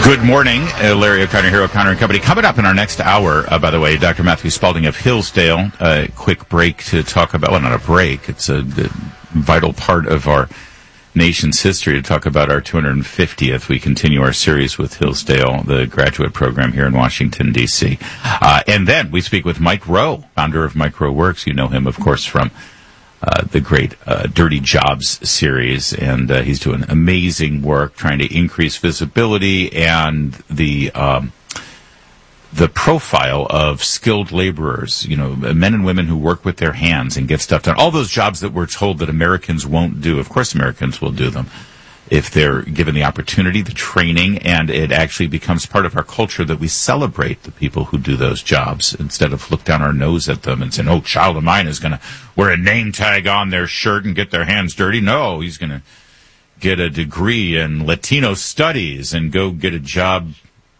Good morning, Larry O'Connor, Hero O'Connor and Company. Coming up in our next hour, by the way, Dr. Matthew Spalding of Hillsdale. A quick break to talk about, well, not a break, it's a vital part of our nation's history to talk about our 250th. We continue our series with Hillsdale, the graduate program here in Washington, D.C. And then we speak with Mike Rowe, founder of Mike Rowe Works. You know him, of course, from the great Dirty Jobs series, and he's doing amazing work trying to increase visibility and the profile of skilled laborers, you know, men and women who work with their hands and get stuff done. All those jobs that we're told that Americans won't do. Of course Americans will do them if they're given the opportunity, the training, and it actually becomes part of our culture that we celebrate the people who do those jobs instead of look down our nose at them and say, oh, child of mine is going to wear a name tag on their shirt and get their hands dirty. No, he's going to get a degree in Latino studies and go get a job.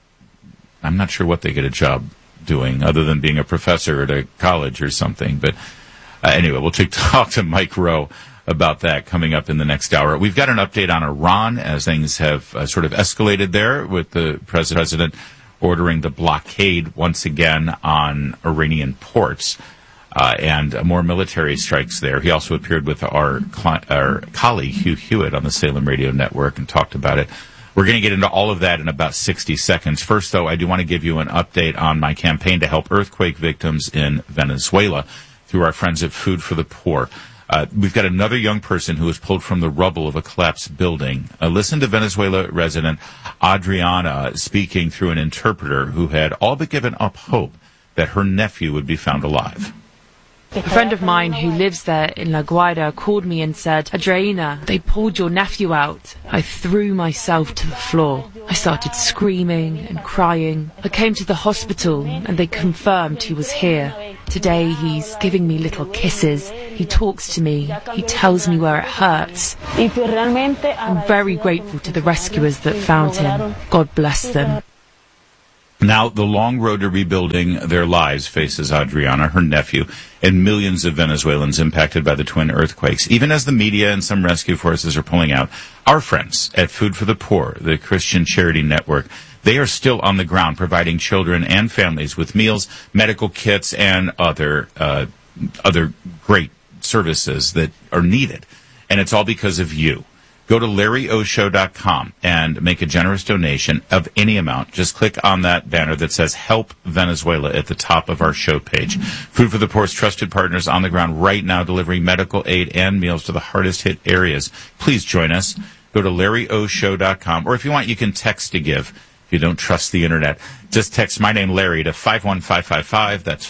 I'm not sure what they get a job doing other than being a professor at a college or something. But anyway, we'll talk to Mike Rowe about that coming up in the next hour. We've got an update on Iran as things have sort of escalated there with the president ordering the blockade once again on Iranian ports and more military strikes there. He also appeared with our colleague Hugh Hewitt on the Salem Radio Network and talked about it. We're going to get into all of that in about 60 seconds. First, though, I do want to give you an update on my campaign to help earthquake victims in Venezuela through our friends at Food for the Poor. We've got another young person who was pulled from the rubble of a collapsed building. Listen to Venezuela resident Adriana speaking through an interpreter who had all but given up hope that her nephew would be found alive. A friend of mine who lives there in La Guaira called me and said, Adriana, they pulled your nephew out. I threw myself to the floor. I started screaming and crying. I came to the hospital and they confirmed he was here. Today he's giving me little kisses. He talks to me. He tells me where it hurts. I'm very grateful to the rescuers that found him. God bless them. Now, the long road to rebuilding their lives faces Adriana, her nephew, and millions of Venezuelans impacted by the twin earthquakes. Even as the media and some rescue forces are pulling out, our friends at Food for the Poor, the Christian charity network, they are still on the ground providing children and families with meals, medical kits, and other great services that are needed. And it's all because of you. Go to LarryOShow.com and make a generous donation of any amount. Just click on that banner that says Help Venezuela at the top of our show page. Food for the Poor's trusted partners on the ground right now delivering medical aid and meals to the hardest hit areas. Please join us. Go to LarryOShow.com, or if you want, you can text to give. If you don't trust the internet, just text my name, Larry, to 51555. That's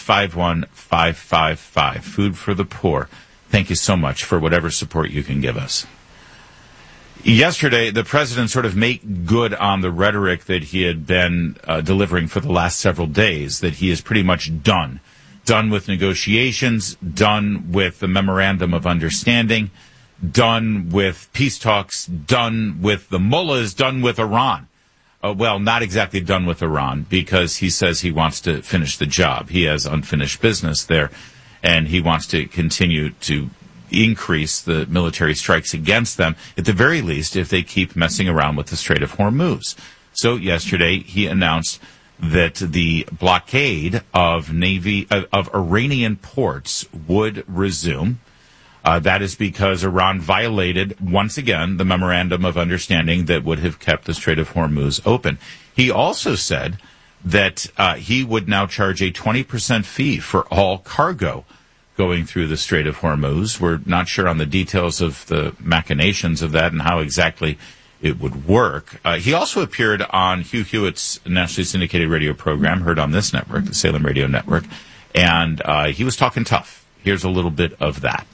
51555. Food for the Poor. Thank you so much for whatever support you can give us. Yesterday, the president sort of made good on the rhetoric that he had been delivering for the last several days, that he is pretty much done. Done with negotiations, done with the memorandum of understanding, done with peace talks, done with the mullahs, done with Iran. Well, not exactly done with Iran, because he says he wants to finish the job. He has unfinished business there, and he wants to continue to increase the military strikes against them, at the very least, if they keep messing around with the Strait of Hormuz. So yesterday, he announced that the blockade of Iranian ports would resume. That is because Iran violated, once again, the memorandum of understanding that would have kept the Strait of Hormuz open. He also said that he would now charge a 20% fee for all cargo going through the Strait of Hormuz. We're not sure on the details of the machinations of that and how exactly it would work. He also appeared on Hugh Hewitt's nationally syndicated radio program, heard on this network, the Salem Radio Network, and he was talking tough. Here's a little bit of that.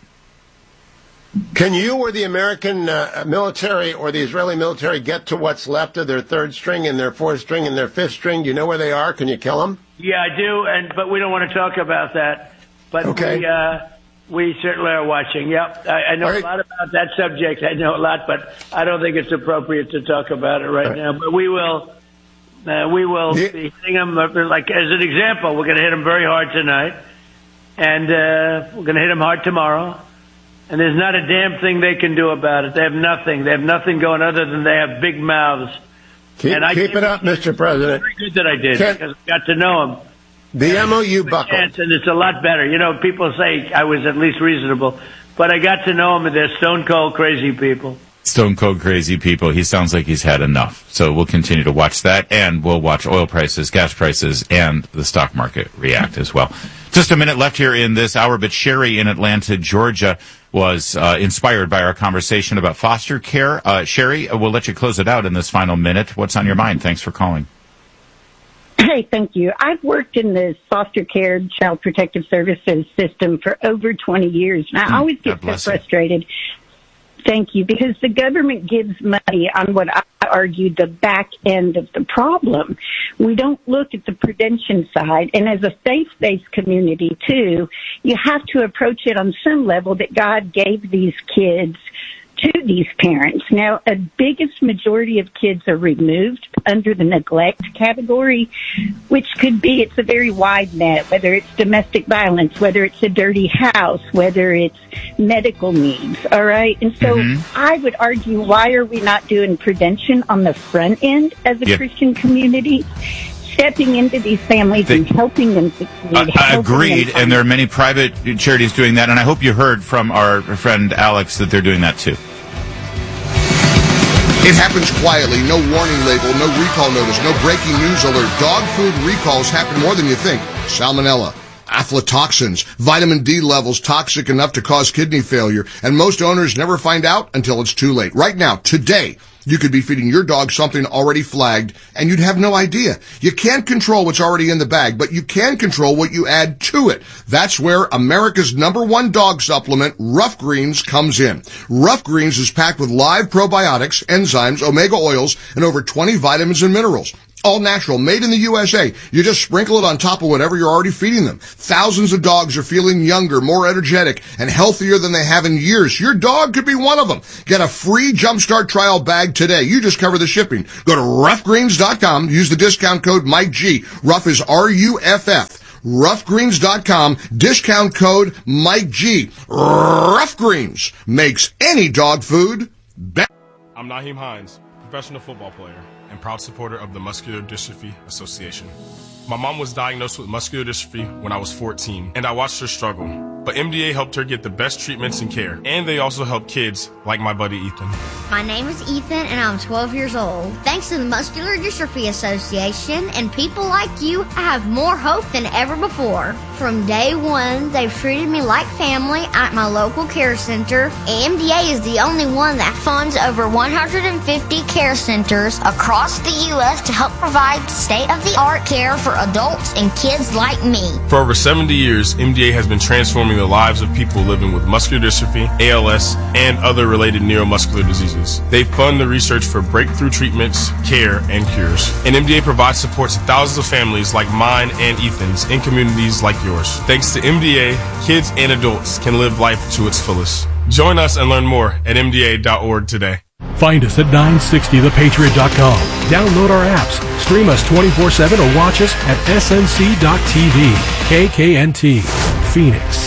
Can you or the American military or the Israeli military get to what's left of their third string and their fourth string and their fifth string? Do you know where they are? Can you kill them? Yeah, I do, but we don't want to talk about that. But okay. We certainly are watching. Yep, I know a lot about that subject. I know a lot, but I don't think it's appropriate to talk about it right now. But we will be hitting them. Like as an example, we're going to hit them very hard tonight, and we're going to hit them hard tomorrow. And there's not a damn thing they can do about it. They have nothing. They have nothing going other than they have big mouths. Keep it up, Mr. President. Very good that I did, because I got to know him. The MOU buckled. And it's a lot better. You know, people say I was at least reasonable, but I got to know him, and they're stone cold crazy people. Stone cold crazy people. He sounds like he's had enough. So we'll continue to watch that, and we'll watch oil prices, gas prices, and the stock market react as well. Just a minute left here in this hour, but Sherry in Atlanta, Georgia, was inspired by our conversation about foster care. Sherry, we'll let you close it out in this final minute. What's on your mind? Thanks for calling. Hey, thank you. I've worked in the foster care, child protective services system for over 20 years, and I always get so frustrated. Thank you, because the government gives money on what I argue the back end of the problem. We don't look at the prevention side, and as a faith-based community, too, you have to approach it on some level that God gave these kids to these parents. Now, a biggest majority of kids are removed under the neglect category, which could be, it's a very wide net, whether it's domestic violence, whether it's a dirty house, whether it's medical needs, all right? And so I would argue, why are we not doing prevention on the front end as a Christian community? Stepping into these families and helping them succeed. Agreed, and there are many private charities doing that, and I hope you heard from our friend Alex that they're doing that too. It happens quietly, no warning label, no recall notice, no breaking news alert. Dog food recalls happen more than you think. Salmonella, aflatoxins, vitamin D levels toxic enough to cause kidney failure, and most owners never find out until it's too late. Right now, today, you could be feeding your dog something already flagged, and you'd have no idea. You can't control what's already in the bag, but you can control what you add to it. That's where America's #1 dog supplement, Rough Greens, comes in. Rough Greens is packed with live probiotics, enzymes, omega oils, and over 20 vitamins and minerals. All natural, made in the USA. You just sprinkle it on top of whatever you're already feeding them. Thousands of dogs are feeling younger, more energetic, and healthier than they have in years. Your dog could be one of them. Get a free Jumpstart trial bag today. You just cover the shipping. Go to roughgreens.com. Use the discount code Mike G. Rough is RUFF. Roughgreens.com. Discount code Mike G. Rough Greens makes any dog food better. I'm Naheem Hines, professional football player and proud supporter of the Muscular Dystrophy Association. My mom was diagnosed with muscular dystrophy when I was 14, and I watched her struggle. But MDA helped her get the best treatments and care, and they also help kids like my buddy Ethan. My name is Ethan, and I'm 12 years old. Thanks to the Muscular Dystrophy Association and people like you, I have more hope than ever before. From day one, they've treated me like family at my local care center. MDA is the only one that funds over 150 care centers across the U.S. to help provide state-of-the-art care for adults and kids like me. For over 70 years, MDA has been transforming the lives of people living with muscular dystrophy, ALS, and other related neuromuscular diseases. They fund the research for breakthrough treatments, care, and cures. And MDA provides support to thousands of families like mine and Ethan's in communities like yours. Thanks to MDA, kids and adults can live life to its fullest. Join us and learn more at MDA.org today. Find us at 960thepatriot.com. Download our apps, stream us 24/7, or watch us at snc.tv. KKNT, Phoenix.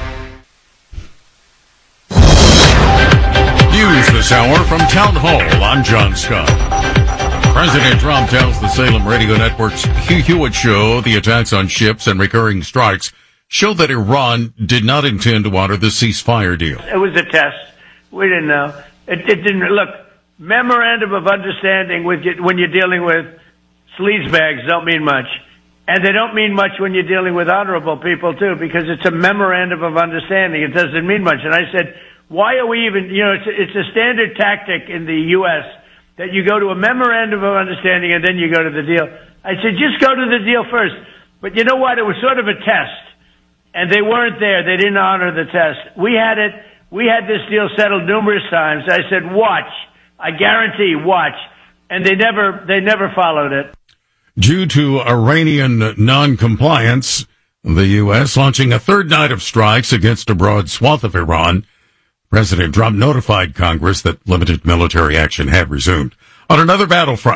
News this hour from Town Hall. I'm John Scott. President Trump tells the Salem Radio Network's Hugh Hewitt show the attacks on ships and recurring strikes show that Iran did not intend to honor the ceasefire deal. It was a test. We didn't know. It didn't look. Memorandum of understanding when you're dealing with sleazebags don't mean much, and they don't mean much when you're dealing with honorable people too, because it's a memorandum of understanding. It doesn't mean much. And I said, why are we even? You know, it's a standard tactic in the U.S. that you go to a memorandum of understanding and then you go to the deal. I said, just go to the deal first. But you know what? It was sort of a test, and they weren't there. They didn't honor the test. We had it. We had this deal settled numerous times. I said, watch. I guarantee, watch. And they never followed it. Due to Iranian non-compliance, the U.S. launching a third night of strikes against a broad swath of Iran. President Trump notified Congress that limited military action had resumed. On another battlefront,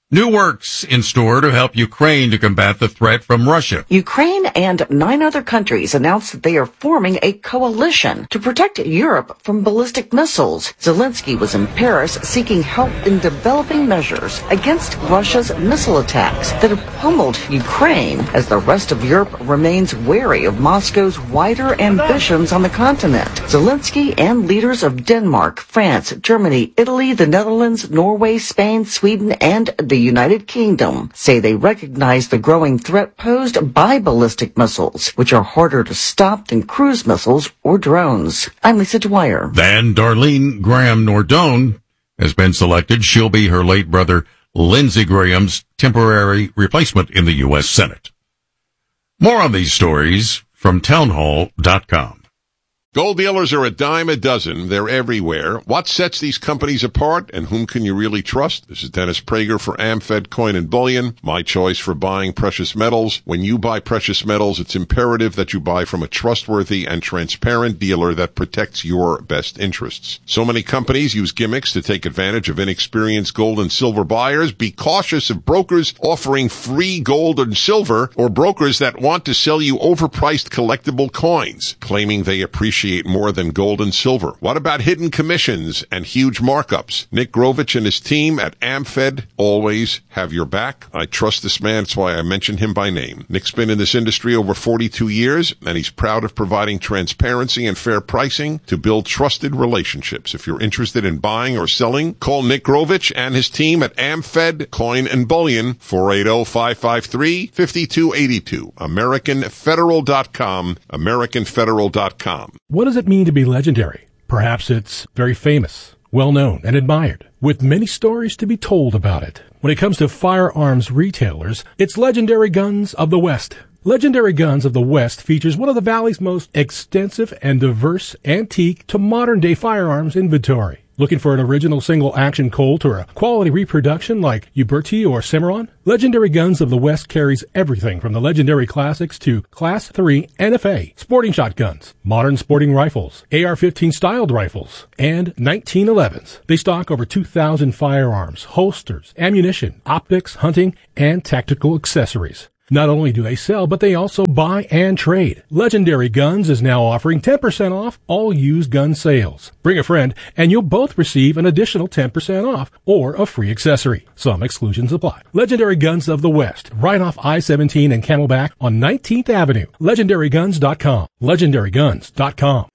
New works in store to help Ukraine to combat the threat from Russia. Ukraine and 9 other countries announced that they are forming a coalition to protect Europe from ballistic missiles. Zelensky was in Paris seeking help in developing measures against Russia's missile attacks that have pummeled Ukraine as the rest of Europe remains wary of Moscow's wider ambitions on the continent. Zelensky and leaders of Denmark, France, Germany, Italy, the Netherlands, Norway, Spain, Sweden, and the United Kingdom say they recognize the growing threat posed by ballistic missiles, which are harder to stop than cruise missiles or drones. I'm Lisa Dwyer. Then Darlene Graham Nordone has been selected. She'll be her late brother Lindsey Graham's temporary replacement in the U.S. Senate. More on these stories from townhall.com. Gold dealers are a dime a dozen. They're everywhere. What sets these companies apart, and whom can you really trust? This is Dennis Prager for AmFed Coin and Bullion, my choice for buying precious metals. When you buy precious metals, it's imperative that you buy from a trustworthy and transparent dealer that protects your best interests. So many companies use gimmicks to take advantage of inexperienced gold and silver buyers. Be cautious of brokers offering free gold and silver, or brokers that want to sell you overpriced collectible coins, claiming they appreciate more than gold and silver. What about hidden commissions and huge markups? Nick Grovich and his team at AmFed always have your back. I trust this man. That's why I mention him by name. Nick's been in this industry over 42 years, and he's proud of providing transparency and fair pricing to build trusted relationships. If you're interested in buying or selling, call Nick Grovich and his team at AmFed Coin and Bullion, 480-553-5282. AmericanFederal.com, AmericanFederal.com. What does it mean to be legendary? Perhaps it's very famous, well-known, and admired, with many stories to be told about it. When it comes to firearms retailers, it's Legendary Guns of the West. Legendary Guns of the West features one of the Valley's most extensive and diverse antique to modern-day firearms inventory. Looking for an original single-action Colt or a quality reproduction like Uberti or Cimarron? Legendary Guns of the West carries everything from the legendary classics to Class 3 NFA, sporting shotguns, modern sporting rifles, AR-15 styled rifles, and 1911s. They stock over 2,000 firearms, holsters, ammunition, optics, hunting, and tactical accessories. Not only do they sell, but they also buy and trade. Legendary Guns is now offering 10% off all used gun sales. Bring a friend, and you'll both receive an additional 10% off or a free accessory. Some exclusions apply. Legendary Guns of the West, right off I-17 and Camelback on 19th Avenue. LegendaryGuns.com. LegendaryGuns.com.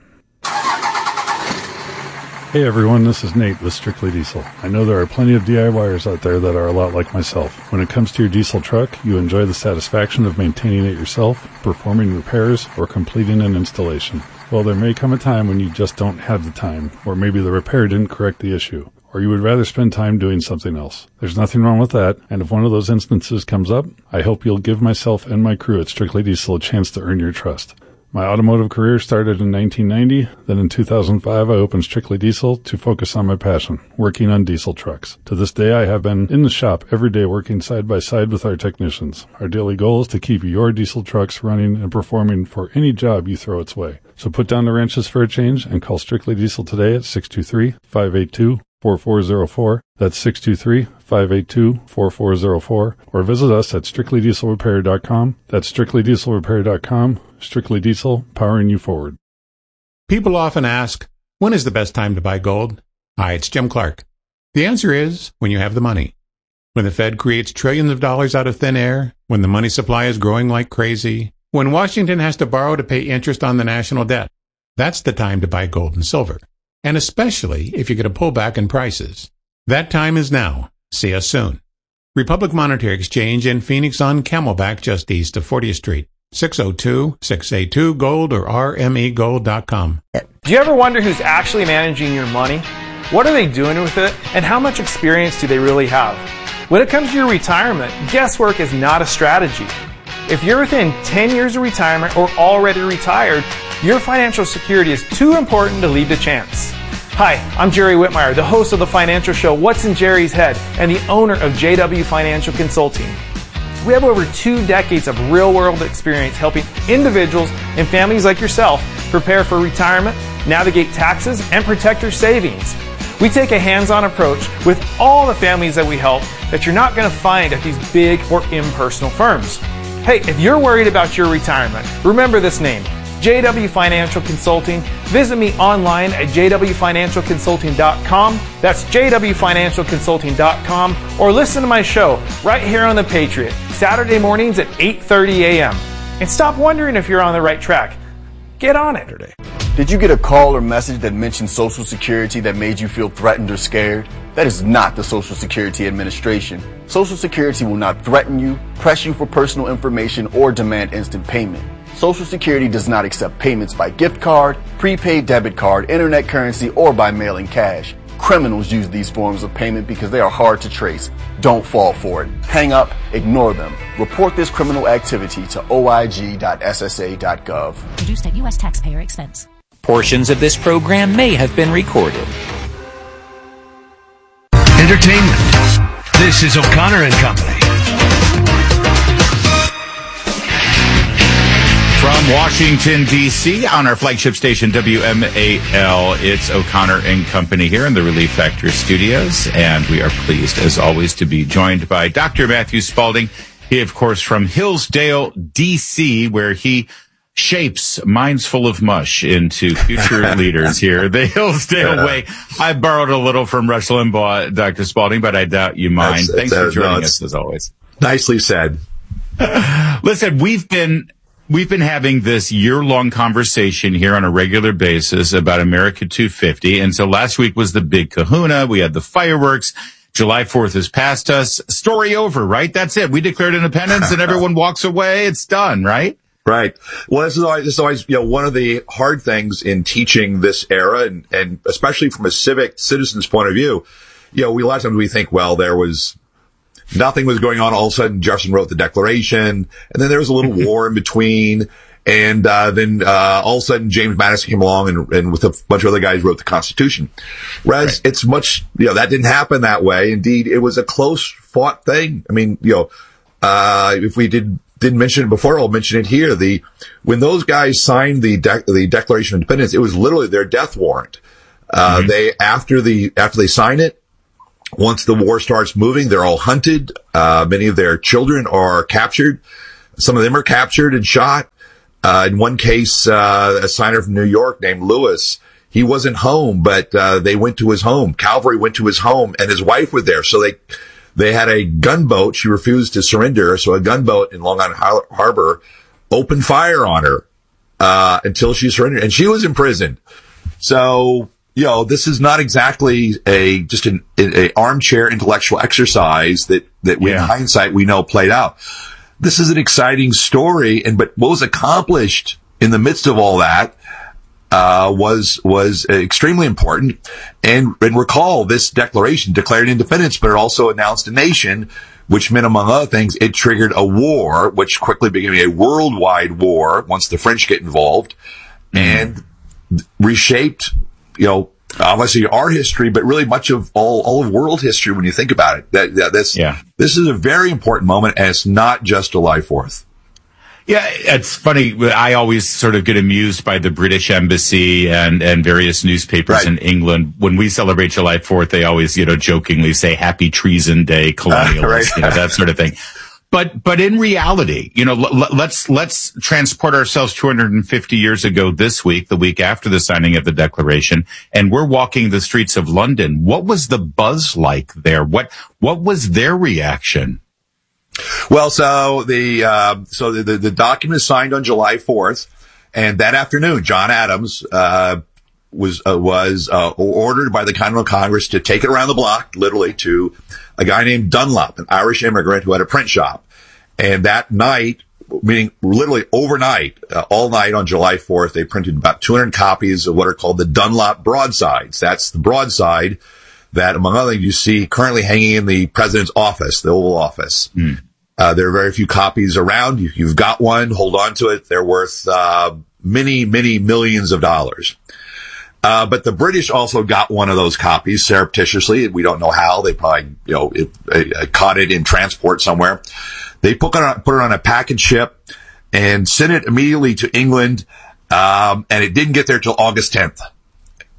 Hey everyone, this is Nate with Strictly Diesel. I know there are plenty of DIYers out there that are a lot like myself. When it comes to your diesel truck, you enjoy the satisfaction of maintaining it yourself, performing repairs, or completing an installation. Well, there may come a time when you just don't have the time, or maybe the repair didn't correct the issue, or you would rather spend time doing something else. There's nothing wrong with that, and if one of those instances comes up, I hope you'll give myself and my crew at Strictly Diesel a chance to earn your trust. My automotive career started in 1990. Then in 2005, I opened Strictly Diesel to focus on my passion, working on diesel trucks. To this day, I have been in the shop every day working side by side with our technicians. Our daily goal is to keep your diesel trucks running and performing for any job you throw its way. So put down the wrenches for a change and call Strictly Diesel today at 623-582-4404. That's 623-582-4404. Or visit us at strictlydieselrepair.com. That's strictlydieselrepair.com. Strictly Diesel, powering you forward. People often ask, when is the best time to buy gold? Hi, it's Jim Clark. The answer is when you have the money. When the Fed creates trillions of dollars out of thin air, when the money supply is growing like crazy, when Washington has to borrow to pay interest on the national debt. That's the time to buy gold and silver. And especially if you get a pullback in prices. That time is now. See us soon. Republic Monetary Exchange in Phoenix on Camelback just east of 40th Street. 602-682-GOLD or rmegold.com. Do you ever wonder who's actually managing your money? What are they doing with it? And how much experience do they really have? When it comes to your retirement, guesswork is not a strategy. If you're within 10 years of retirement or already retired, your financial security is too important to leave to chance. Hi, I'm Jerry Whitmire, the host of the financial show What's in Jerry's Head and the owner of JW Financial Consulting. We have over 2 decades of real-world experience helping individuals and families like yourself prepare for retirement, navigate taxes, and protect their savings. We take a hands-on approach with all the families that we help that you're not going to find at these big or impersonal firms. Hey, if you're worried about your retirement, remember this name, JW Financial Consulting. Visit me online at jwfinancialconsulting.com. That's jwfinancialconsulting.com. Or listen to my show right here on The Patriot, Saturday mornings at 8:30 a.m. And stop wondering if you're on the right track. Get on it. Did you get a call or message that mentioned Social Security that made you feel threatened or scared? That is not the Social Security Administration. Social Security will not threaten you, press you for personal information, or demand instant payment. Social Security does not accept payments by gift card, prepaid debit card, internet currency, or by mailing cash. Criminals use these forms of payment because they are hard to trace. Don't fall for it. Hang up, ignore them. Report this criminal activity to oig.ssa.gov. Produced at U.S. taxpayer expense. Portions of this program may have been recorded. Entertainment. This is O'Connor and Company. From Washington, D.C., on our flagship station, WMAL, it's O'Connor and Company here in the Relief Factor studios, and we are pleased, as always, to be joined by Dr. Matthew Spalding. He, of course, from Hillsdale, D.C., where he shapes minds full of mush into future leaders here. The Hillsdale way. I borrowed a little from Rush Limbaugh, Dr. Spalding, but I doubt you mind. Thanks for joining us, as always. Nicely said. Listen, we've been having this year-long conversation here on a regular basis about America 250. And so last week was the big kahuna. We had the fireworks. July 4th is past us. Story over, right? That's it. We declared independence and everyone walks away. It's done, right? Right. Well, this is always, one of the hard things in teaching this era, and especially from a citizen's point of view. A lot of times we think, well, nothing was going on. All of a sudden, Jefferson wrote the Declaration, and then there was a little war in between, and then all of a sudden James Madison came along and with a bunch of other guys wrote the Constitution. Whereas it's much, that didn't happen that way. Indeed, it was a close fought thing. I mean, if we didn't mention it before, I'll mention it here. When those guys signed the Declaration of Independence, it was literally their death warrant. After they sign it, once the war starts moving, they're all hunted. Many of their children are captured. Some of them are captured and shot. In one case, a signer from New York named Lewis, he wasn't home, but they went to his home. Cavalry went to his home, and his wife was there. So they had a gunboat. She refused to surrender. So a gunboat in Long Island Harbor opened fire on her, until she surrendered, and she was imprisoned. So, this is not exactly just an armchair intellectual exercise that in hindsight we know played out. This is an exciting story, but what was accomplished in the midst of all that was extremely important. And recall, this declaration declared independence, but it also announced a nation, which meant, among other things, it triggered a war, which quickly became a worldwide war once the French get involved, and reshaped, obviously our history, but really much of all of world history when you think about it. This is a very important moment, and it's not just July 4th. Yeah, it's funny. I always sort of get amused by the British Embassy and various newspapers in England. When we celebrate July 4th, they always, jokingly say Happy Treason Day, colonialists, that sort of thing. But in reality, let's transport ourselves 250 years ago this week, the week after the signing of the Declaration, and we're walking the streets of London. What was the buzz like there? What was their reaction? Well, so the document is signed on July 4th, and that afternoon, John Adams was ordered by the Continental Congress to take it around the block, literally, to a guy named Dunlop, an Irish immigrant who had a print shop. And that night, meaning literally overnight, all night on July 4th, they printed about 200 copies of what are called the Dunlop broadsides. That's the broadside that, among other things, you see currently hanging in the president's office, the Oval Office. There are very few copies around. You've got one, hold on to it. They're worth many, many millions of dollars. But the British also got one of those copies surreptitiously. We don't know how. They probably, caught it in transport somewhere. They put it on a packet ship and sent it immediately to England. And it didn't get there till August 10th.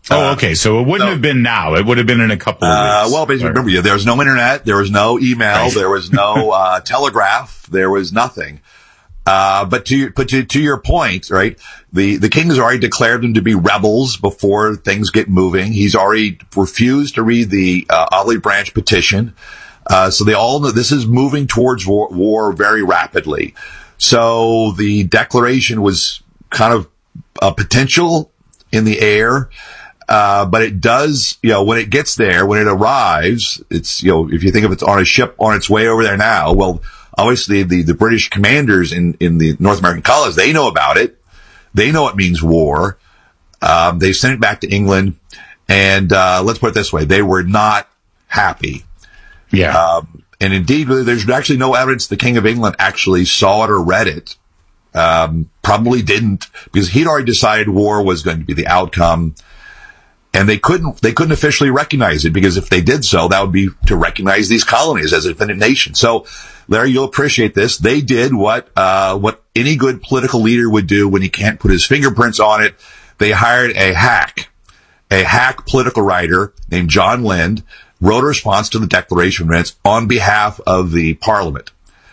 Okay. So it wouldn't have been now. It would have been in a couple of weeks. Well, basically, remember, there was no internet, there was no email, Right. there was no telegraph, there was nothing. But to your point, right? The king has already declared them to be rebels before things get moving. He's already refused to read the Olive Branch petition. So they all know this is moving towards war very rapidly. So the declaration was kind of a potential in the air. But it does, when it gets there, when it arrives, it's, if you think of it on a ship on its way over there now, well, obviously the British commanders in the North American colonies, they know about it. They know it means war. They sent it back to England. And, let's put it this way. They were not happy. Yeah. And indeed, there's actually no evidence the King of England actually saw it or read it. Probably didn't, because he'd already decided war was going to be the outcome. And they couldn't officially recognize it, because if they did so, that would be to recognize these colonies as a independent nation. So, Larry, you'll appreciate this. They did what any good political leader would do when he can't put his fingerprints on it. They hired a hack political writer named John Lind, wrote a response to the Declaration of Independence on behalf of the Parliament.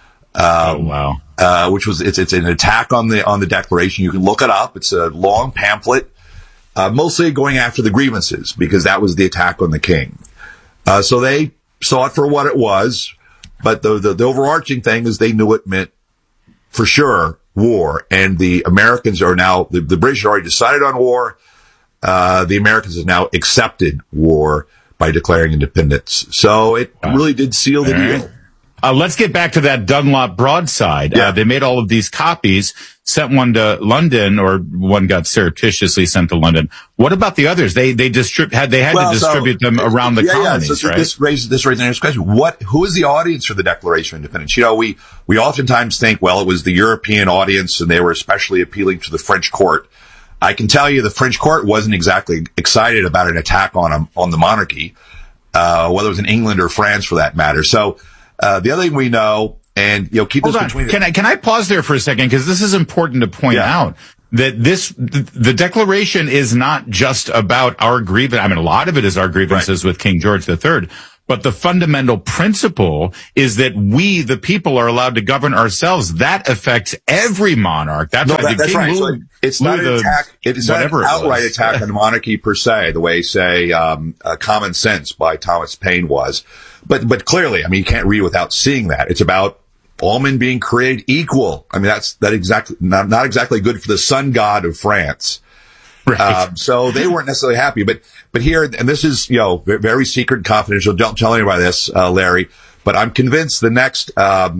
Which was, it's an attack on the Declaration. You can look it up. It's a long pamphlet. Mostly going after the grievances, because that was the attack on the king. So they saw it for what it was, but the overarching thing is they knew it meant for sure war, and the Americans are now, the British already decided on war. The Americans have now accepted war by declaring independence. So it really did seal the deal. Let's get back to that Dunlop broadside. Yeah. They made all of these copies, sent one to London, or one got surreptitiously sent to London. What about the others? They had to distribute them around the colonies, right? This raises the next question. Who is the audience for the Declaration of Independence? We oftentimes think, well, it was the European audience, and they were especially appealing to the French court. I can tell you the French court wasn't exactly excited about an attack on the monarchy, whether it was in England or France for that matter. So, the other thing we know, and keep this between. Can I pause there for a second, because this is important to point out that the Declaration is not just about our grievance. I mean, a lot of it is our grievances with King George III, but the fundamental principle is that we, the people, are allowed to govern ourselves. That affects every monarch. That's right. So it's not an attack. It's not an outright attack on the monarchy per se, the way, say, Common Sense by Thomas Paine was. But clearly, I mean, you can't read without seeing that. It's about all men being created equal. I mean, not exactly good for the sun god of France. Right. So they weren't necessarily happy, but here, and this is, very secret and confidential. Don't tell anybody this, Larry, but I'm convinced the next,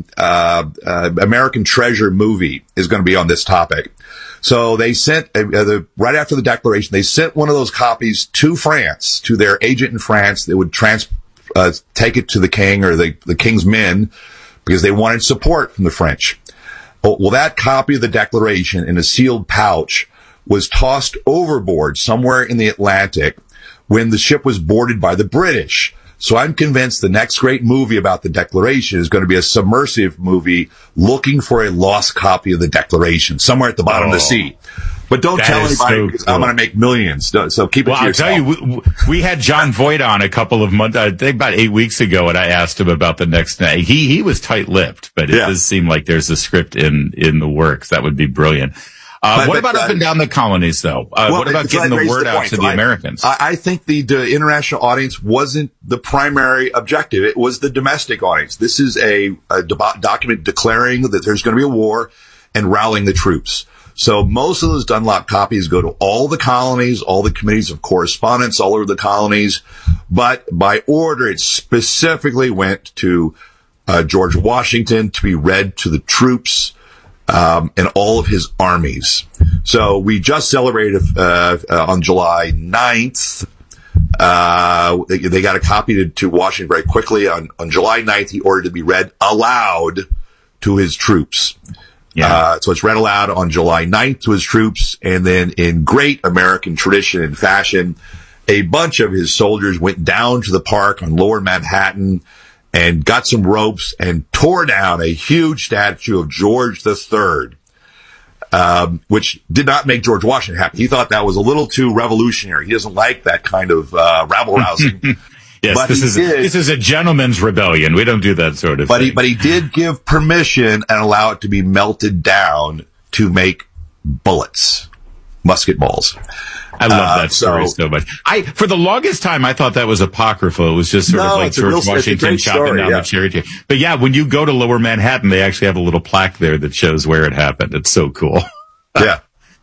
American Treasure movie is going to be on this topic. So they sent, right after the Declaration, they sent one of those copies to France, to their agent in France. They would take it to the king or the king's men, because they wanted support from the French. Well, that copy of the Declaration in a sealed pouch was tossed overboard somewhere in the Atlantic when the ship was boarded by the British. So I'm convinced the next great movie about the Declaration is going to be a submersive movie looking for a lost copy of the Declaration somewhere at the bottom of the sea. But don't tell anybody, because I'm going to make millions. So keep it to yourself. I'll tell you, we had John Voight on a couple of months, I think about 8 weeks ago, and I asked him about the next night. He was tight-lipped, but it does seem like there's a script in the works. That would be brilliant. What about up and down the colonies, though? What about getting the word out to the Americans? I think the international audience wasn't the primary objective. It was the domestic audience. This is a document declaring that there's going to be a war and rallying the troops. So most of those Dunlop copies go to all the colonies, all the committees of correspondence all over the colonies. But by order, it specifically went to George Washington to be read to the troops and all of his armies. So we just celebrated on July 9th. They got a copy to Washington very quickly. On July 9th, he ordered to be read aloud to his troops. So it's read aloud on July 9th to his troops, and then in great American tradition and fashion, a bunch of his soldiers went down to the park on Lower Manhattan and got some ropes and tore down a huge statue of George III. which did not make George Washington happy. He thought that was a little too revolutionary. He doesn't like that kind of rabble-rousing. Yes, but this is a gentleman's rebellion. We don't do that sort of thing. But he did give permission and allow it to be melted down to make bullets, musket balls. I love that story so much. For the longest time, I thought that was apocryphal. It was just sort of like George Washington chopping down the cherry tree. But yeah, when you go to Lower Manhattan, they actually have a little plaque there that shows where it happened. It's so cool. Yeah.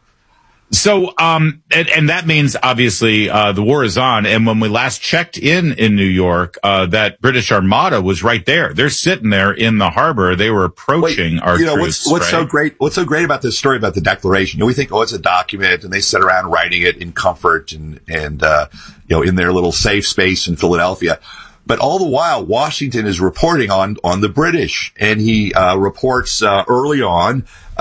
So, and that means obviously, the war is on. And when we last checked in New York, that British Armada was right there. They're sitting there in the harbor. They were approaching our troops. What's so great about this story about the Declaration? We think, it's a document and they sit around writing it in comfort and in their little safe space in Philadelphia. But all the while, Washington is reporting on the British, and he reports early on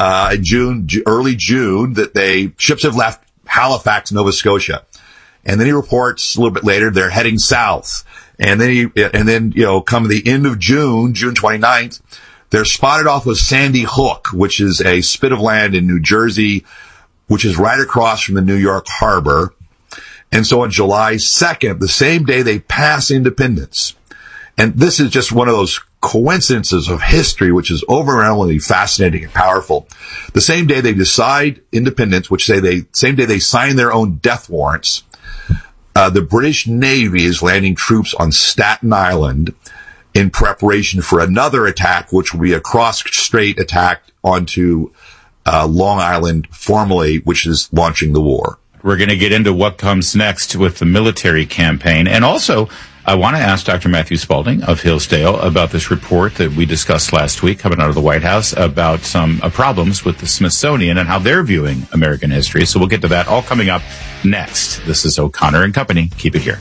in early June that ships have left Halifax, Nova Scotia, and then he reports a little bit later they're heading south, and then come the end of June 29th, they're spotted off of Sandy Hook, which is a spit of land in New Jersey, which is right across from the New York harbor. And so on July 2nd, the same day they pass Independence, and this is just one of those coincidences of history, which is overwhelmingly fascinating and powerful. The same day they decide independence, same day they sign their own death warrants, the British Navy is landing troops on Staten Island in preparation for another attack, which will be a cross-strait attack onto Long Island formally, which is launching the war. We're going to get into what comes next with the military campaign. And also, I want to ask Dr. Matthew Spalding of Hillsdale about this report that we discussed last week coming out of the White House about some problems with the Smithsonian and how they're viewing American history. So we'll get to that all coming up next. This is O'Connor and Company. Keep it here.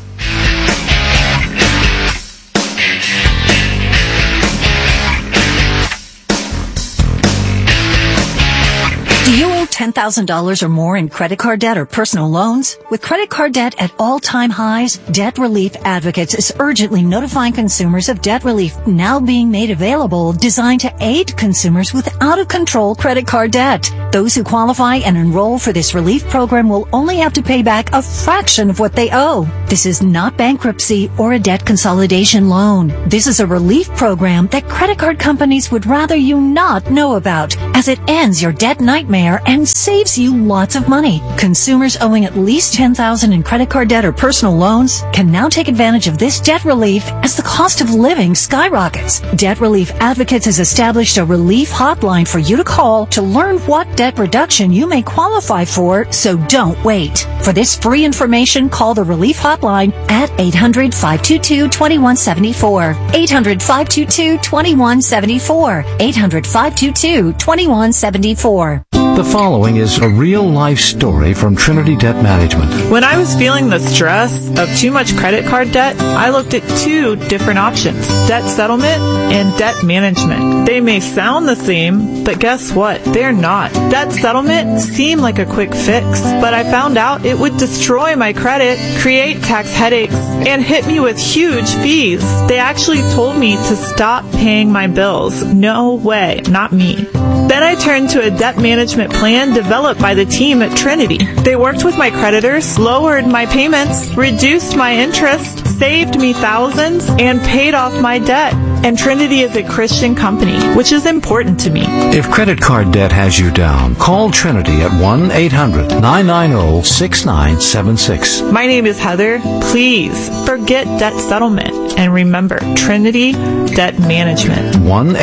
Do you owe $10,000 or more in credit card debt or personal loans? With credit card debt at all-time highs, Debt Relief Advocates is urgently notifying consumers of debt relief now being made available, designed to aid consumers with out-of-control credit card debt. Those who qualify and enroll for this relief program will only have to pay back a fraction of what they owe. This is not bankruptcy or a debt consolidation loan. This is a relief program that credit card companies would rather you not know about, as it ends your debt nightmare and saves you lots of money. Consumers owing at least $10,000 in credit card debt or personal loans can now take advantage of this debt relief as the cost of living skyrockets. Debt Relief Advocates has established a relief hotline for you to call to learn what debt reduction you may qualify for, so don't wait. For this free information, call the relief hotline at 800-522-2174. 800-522-2174. 800-522-2174. The following is a real-life story from Trinity Debt Management. When I was feeling the stress of too much credit card debt, I looked at two different options: debt settlement and debt management. They may sound the same, but guess what? They're not. Debt settlement seemed like a quick fix, but I found out it would destroy my credit, create tax headaches, and hit me with huge fees. They actually told me to stop paying my bills. No way, not me. Then I turned to a debt management plan developed by the team at Trinity. They worked with my creditors, lowered my payments, reduced my interest, saved me thousands, and paid off my debt. And Trinity is a Christian company, which is important to me. If credit card debt has you down, call Trinity at 1-800-990-6976. My name is Heather. Please forget debt settlement and remember Trinity Debt Management.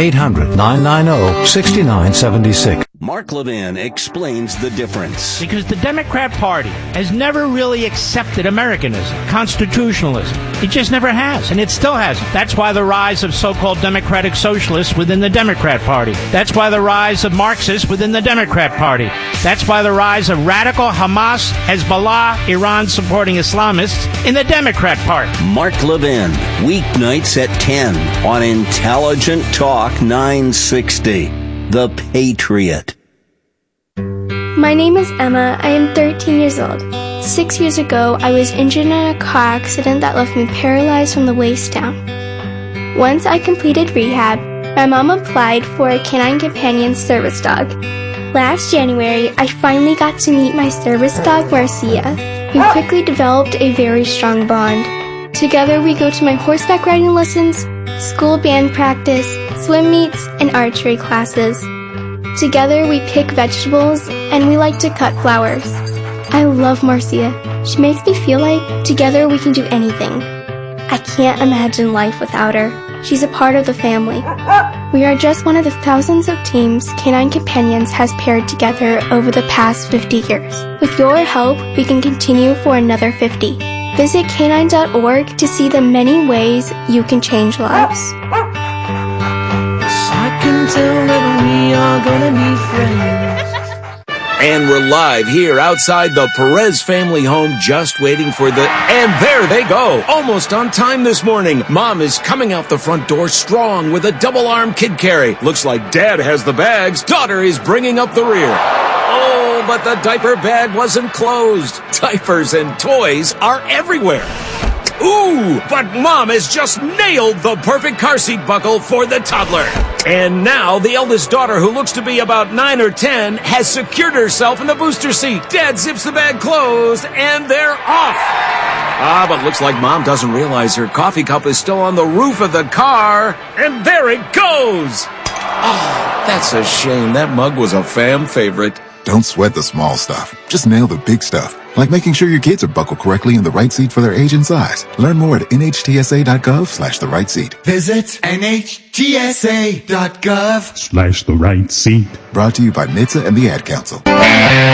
1-800-990-6976. Mark Levin explains the difference. Because the Democrat Party has never really accepted Americanism, constitutionalism. It just never has, and it still hasn't. That's why the rise of so-called democratic socialists within the Democrat Party. That's why the rise of Marxists within the Democrat Party. That's why the rise of radical Hamas, Hezbollah, Iran-supporting Islamists in the Democrat Party. Mark Levin, weeknights at 10 on Intelligent Talk 960. The Patriot. My name is Emma. I am 13 years old. 6 years ago, I was injured in a car accident that left me paralyzed from the waist down. Once I completed rehab, my mom applied for a canine companion service dog. Last January, I finally got to meet my service dog, Marcia. We quickly developed a very strong bond. Together, we go to my horseback riding lessons, school band practice, swim meets, and archery classes. Together, we pick vegetables, and we like to cut flowers. I love Marcia. She makes me feel like together we can do anything. I can't imagine life without her. She's a part of the family. We are just one of the thousands of teams Canine Companions has paired together over the past 50 years. With your help, we can continue for another 50. Visit canine.org to see the many ways you can change lives. I can tell that we are gonna be friends. And we're live here outside the Perez family home, just waiting for the... And there they go! Almost on time this morning. Mom is coming out the front door strong with a double-arm kid carry. Looks like Dad has the bags. Daughter is bringing up the rear. Oh, but the diaper bag wasn't closed. Diapers and toys are everywhere. Ooh, but Mom has just nailed the perfect car seat buckle for the toddler. And now the eldest daughter, who looks to be about 9 or 10, has secured herself in the booster seat. Dad zips the bag closed, and they're off. But looks like Mom doesn't realize her coffee cup is still on the roof of the car. And there it goes. Oh, that's a shame. That mug was a fam favorite. Don't sweat the small stuff. Just nail the big stuff. Like making sure your kids are buckled correctly in the right seat for their age and size. Learn more at nhtsa.gov/the right seat. Visit nhtsa.gov/the right seat. Brought to you by NHTSA and the Ad Council.